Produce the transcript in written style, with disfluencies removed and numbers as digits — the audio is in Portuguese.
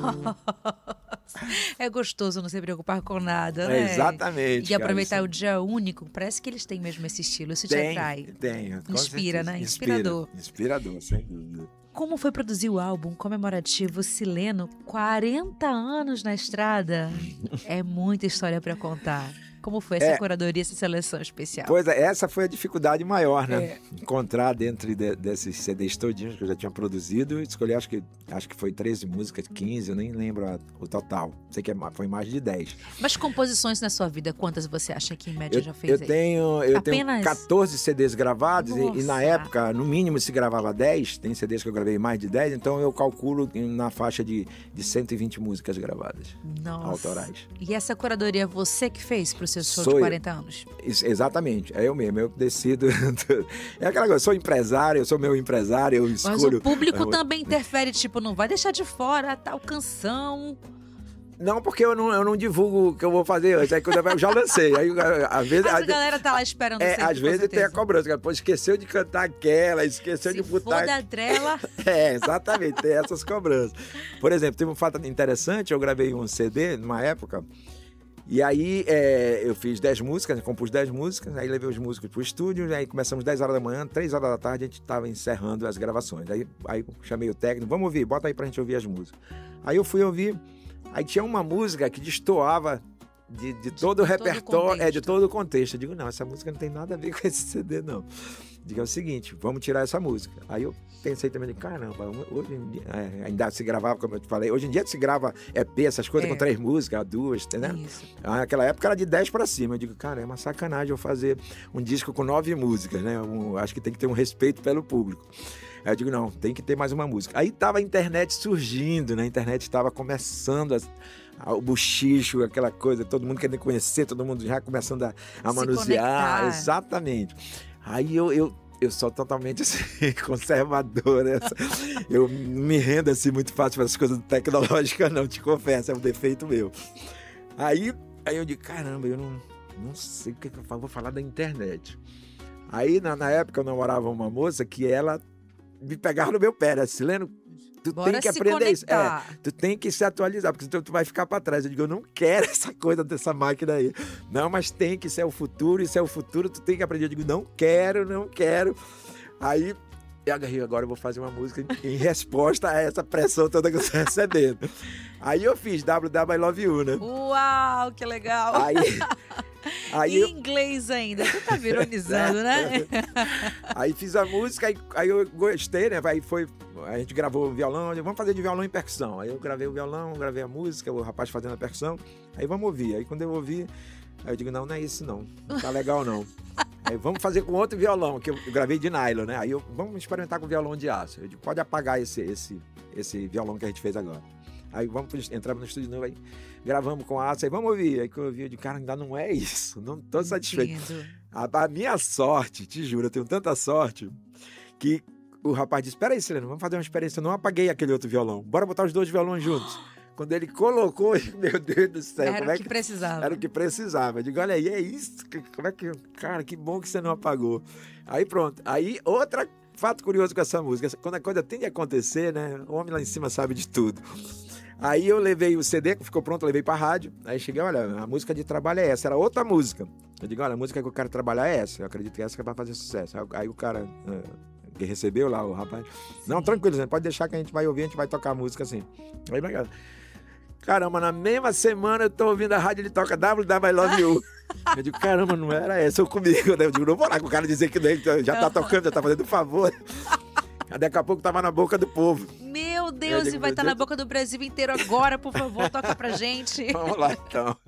É gostoso não se preocupar com nada, né? Exatamente. E aproveitar cara, o dia único. Parece que eles têm mesmo esse estilo. Isso te atrai. Tem. Inspira, né? Inspirador. Inspirador, sem dúvida. Como foi produzir o álbum comemorativo Sileno 40 anos na estrada? É muita história para contar. Como foi essa curadoria, essa seleção especial? Pois é, essa foi a dificuldade maior, né? Encontrar dentro desses CDs todinhos que eu já tinha produzido, escolhi, acho que foi 13 músicas, 15, eu nem lembro o total. Sei que foi mais de 10. Mas composições na sua vida, quantas você acha que em média já fez? Eu tenho 14 CDs gravados e na época, no mínimo, se gravava 10. Tem CDs que eu gravei mais de 10, então eu calculo na faixa de 120 músicas gravadas. Nossa. Autorais. E essa curadoria você que fez pro seu show de 40 anos? Exatamente, é eu mesmo, eu decido. É aquela coisa, eu sou empresário, eu sou meu empresário, eu escolho. Mas o público também interfere, tipo, não vai deixar de fora tal canção. Não, porque eu não divulgo o que eu vou fazer antes. Aí quando eu já lancei. Aí, às vezes, a galera tá lá esperando sempre, às vezes tem a cobrança. Pô, esqueceu de cantar aquela, esqueceu de botar... Se for da trela... Exatamente, tem essas cobranças. Por exemplo, teve um fato interessante, eu gravei um CD numa época, e aí eu fiz 10 músicas, compus 10 músicas, aí levei os músicos pro estúdio, aí começamos 10 horas da manhã, 3 horas da tarde a gente tava encerrando as gravações. Aí chamei o técnico, vamos ouvir, bota aí pra gente ouvir as músicas. Aí eu fui ouvir. Aí tinha uma música que destoava de todo o repertório, de todo o contexto. Eu digo, não, essa música não tem nada a ver com esse CD, não. Digo, é o seguinte, vamos tirar essa música. Aí eu pensei também, caramba, hoje em dia, ainda se gravava, como eu te falei, hoje em dia se grava EP, essas coisas com 3 músicas, 2, né? Isso. Naquela época era de 10 pra cima. Eu digo, cara, é uma sacanagem eu fazer um disco com 9 músicas, né? Acho que tem que ter um respeito pelo público. Aí eu digo, não, tem que ter mais uma música. Aí tava a internet surgindo, né? A internet estava começando o buchicho, aquela coisa, todo mundo querendo conhecer, todo mundo já começando a manusear. Conectar. Exatamente. Aí eu sou totalmente assim, conservador, né? Eu não me rendo assim muito fácil para as coisas tecnológicas, não, te confesso, é um defeito meu. Aí eu digo, caramba, eu não sei o que eu falo, vou falar da internet. Aí na época eu namorava uma moça que ela me pegava no meu pé, né? Sileno, tu tem que aprender isso. Tu tem que se atualizar, porque senão tu vai ficar pra trás. Eu digo, eu não quero essa coisa dessa máquina aí. Não, mas tem que, isso é o futuro, tu tem que aprender. Eu digo, não quero. Aí eu agarrei, agora eu vou fazer uma música em resposta a essa pressão toda que eu tô recebendo. Aí eu fiz WW I Love You, né? Uau, que legal! Aí em inglês ainda, você tá ironizando, né? Aí fiz a música, aí eu gostei, né? A gente gravou o violão, vamos fazer de violão em percussão. Aí eu gravei o violão, gravei a música, o rapaz fazendo a percussão. Aí vamos ouvir. Aí quando eu ouvi, aí eu digo, não é isso não tá legal não. Aí vamos fazer com outro violão, que eu gravei de nylon, né? Aí vamos experimentar com violão de aço. Eu digo, pode apagar esse violão que a gente fez agora. Aí entramos no estúdio novo, aí gravamos com aço, aí vamos ouvir. Aí que eu ouvi, eu digo, cara, ainda não é isso, não tô satisfeito. A minha sorte, te juro, eu tenho tanta sorte, que o rapaz disse, espera aí, Sileno, vamos fazer uma experiência. Eu não apaguei aquele outro violão, bora botar os 2 violões juntos. Quando ele colocou, meu Deus do céu. Era o que precisava. Era o que precisava. Eu digo, olha aí, é isso? Como é que... Cara, que bom que você não apagou. Aí pronto. Aí outro fato curioso com essa música. Quando a coisa tem de acontecer, né? O homem lá em cima sabe de tudo. Aí eu levei o CD, que ficou pronto, eu levei pra rádio. Aí cheguei, olha, a música de trabalho é essa. Era outra música. Eu digo, olha, a música que eu quero trabalhar é essa. Eu acredito que essa que vai fazer sucesso. Aí o cara... que recebeu lá, o rapaz... Não, tranquilo, você pode deixar que a gente vai ouvir, a gente vai tocar a música assim. Aí, caramba, na mesma semana eu tô ouvindo a rádio, ele toca WW I Love You. Eu digo, caramba, não era essa ou comigo, né? Eu digo, não vou lá com o cara dizer que já tá tocando, já tá fazendo favor. Daqui a pouco tava na boca do povo. Meu Deus, e vai estar na boca do Brasil inteiro agora, por favor, toca pra gente. Vamos lá, então.